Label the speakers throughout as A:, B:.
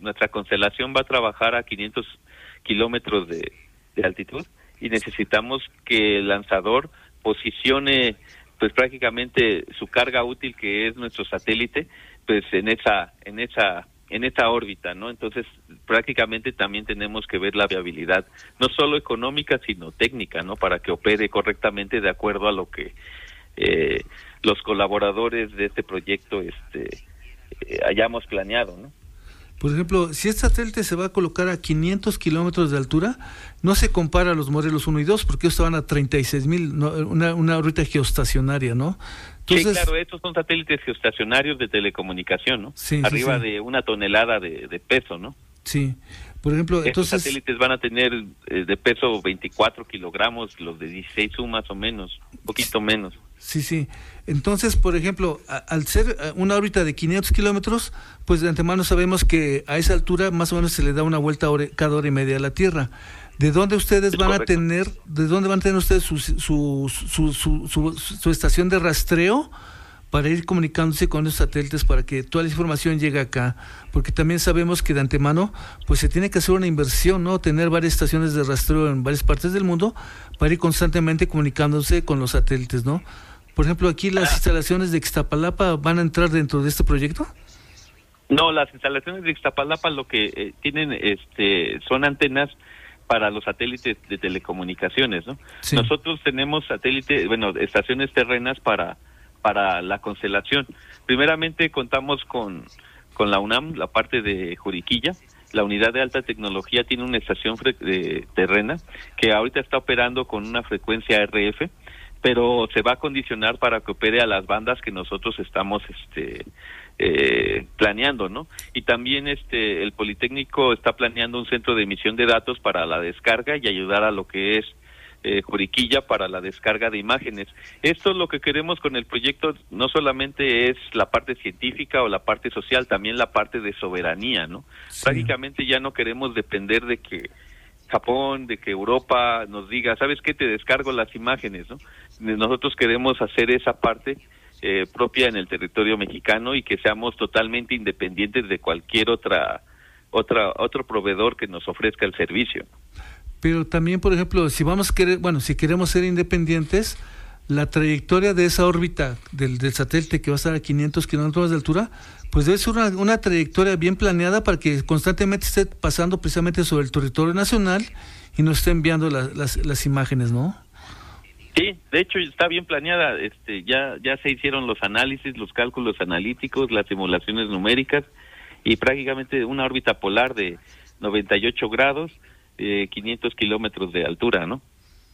A: nuestra constelación va a trabajar a 500 kilómetros de altitud y necesitamos que el lanzador posicione pues prácticamente su carga útil, que es nuestro satélite, pues en esa órbita, ¿no? Entonces, prácticamente también tenemos que ver la viabilidad, no solo económica, sino técnica, ¿no? Para que opere correctamente de acuerdo a lo que los colaboradores de este proyecto hayamos planeado, ¿no?
B: Por ejemplo, si este satélite se va a colocar a 500 kilómetros de altura, no se compara a los Morelos 1 y 2, porque ellos estaban a 36,000, ¿no? una órbita geoestacionaria, ¿no? Entonces,
A: sí, claro, estos son satélites geoestacionarios de telecomunicación, ¿no?
B: Sí,
A: arriba
B: sí, sí.
A: de 1 tonelada de peso, ¿no?
B: Sí, por ejemplo,
A: estos
B: entonces...
A: satélites van a tener de peso 24 kilogramos, los de 16 más o menos, un poquito menos.
B: Sí, sí. Entonces, por ejemplo, al ser una órbita de 500 kilómetros, pues de antemano sabemos que a esa altura más o menos se le da una vuelta cada hora y media a la Tierra. ¿De dónde ustedes van a tener ustedes su estación de rastreo para ir comunicándose con los satélites para que toda la información llegue acá? Porque también sabemos que de antemano pues se tiene que hacer una inversión, ¿no? Tener varias estaciones de rastreo en varias partes del mundo para ir constantemente comunicándose con los satélites, ¿no? Por ejemplo, aquí las instalaciones de Ixtapalapa van a entrar dentro de este proyecto.
A: No, las instalaciones de Ixtapalapa lo que tienen son antenas para los satélites de telecomunicaciones, ¿no? Sí. Nosotros tenemos estaciones terrenas para la constelación. Primeramente contamos con la UNAM, la parte de Juriquilla. La unidad de alta tecnología tiene una estación terrena que ahorita está operando con una frecuencia RF, pero se va a condicionar para que opere a las bandas que nosotros estamos planeando, ¿no? Y también el Politécnico está planeando un centro de emisión de datos para la descarga y ayudar a lo que es Juriquilla para la descarga de imágenes. Esto es lo que queremos con el proyecto, no solamente es la parte científica o la parte social, también la parte de soberanía, ¿no? Sí. Prácticamente ya no queremos depender de que Japón, de que Europa nos diga, ¿sabes qué? Te descargo las imágenes, ¿no? Nosotros queremos hacer esa parte propia en el territorio mexicano y que seamos totalmente independientes de cualquier otro proveedor que nos ofrezca el servicio.
B: Pero también, por ejemplo, si queremos ser independientes, la trayectoria de esa órbita del satélite que va a estar a 500 kilómetros de altura, pues debe ser una trayectoria bien planeada para que constantemente esté pasando precisamente sobre el territorio nacional y nos esté enviando las imágenes, ¿no?
A: Sí, de hecho está bien planeada, ya se hicieron los análisis, los cálculos analíticos, las simulaciones numéricas y prácticamente una órbita polar de 98 grados, 500 kilómetros de altura, ¿no?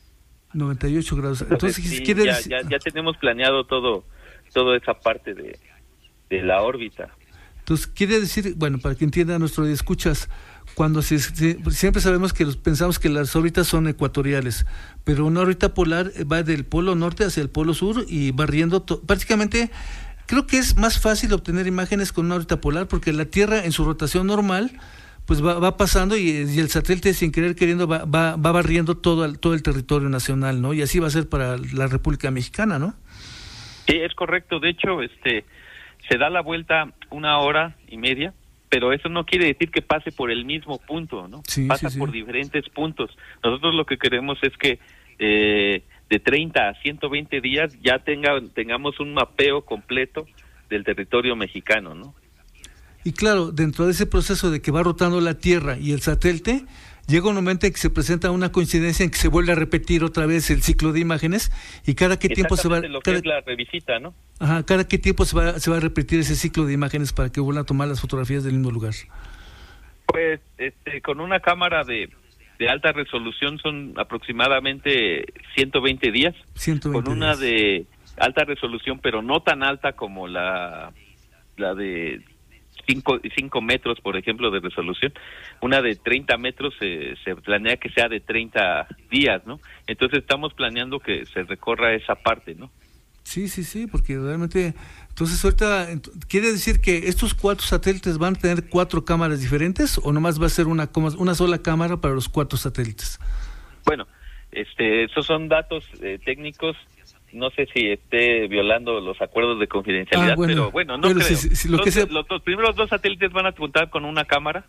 B: 98 grados. Entonces,
A: sí, ya tenemos planeado toda esa parte de la órbita.
B: Entonces, quiere decir, bueno, para que entienda nuestro escuchas, cuando siempre sabemos que pensamos que las órbitas son ecuatoriales, pero una órbita polar va del polo norte hacia el polo sur y va riendo prácticamente. Creo que es más fácil obtener imágenes con una órbita polar porque la Tierra en su rotación normal pues va pasando y el satélite sin querer queriendo va barriendo todo el territorio nacional, ¿no? Y así va a ser para la República Mexicana, ¿no?
A: Sí, es correcto. De hecho, se da la vuelta 1 hora y media, pero eso no quiere decir que pase por el mismo punto, ¿no?
B: Sí,
A: pasa
B: sí.
A: por diferentes puntos. Nosotros lo que queremos es que de 30 a 120 días ya tengamos un mapeo completo del territorio mexicano, ¿no?
B: Y claro, dentro de ese proceso de que va rotando la Tierra y el satélite, llega un momento en que se presenta una coincidencia en que se vuelve a repetir otra vez el ciclo de imágenes y cada qué tiempo se va...
A: lo que es la revisita, ¿no?
B: Ajá, cada qué tiempo se va a repetir ese ciclo de imágenes para que vuelvan a tomar las fotografías del mismo lugar.
A: Pues con una cámara de alta resolución son aproximadamente 120 días.
B: 120
A: con una
B: días.
A: De alta resolución, pero no tan alta como la de 5 metros, por ejemplo, de resolución. Una de 30 metros se planea que sea de 30 días, ¿no? Entonces estamos planeando que se recorra esa parte, ¿no?
B: Sí, porque realmente... Entonces ahorita, ¿quiere decir que estos 4 satélites van a tener 4 cámaras diferentes o nomás va a ser una sola cámara para los 4 satélites?
A: Bueno, esos son datos técnicos. No sé si esté violando los acuerdos de confidencialidad, pero bueno, no creo.
B: Los
A: primeros 2 satélites van a contar con una cámara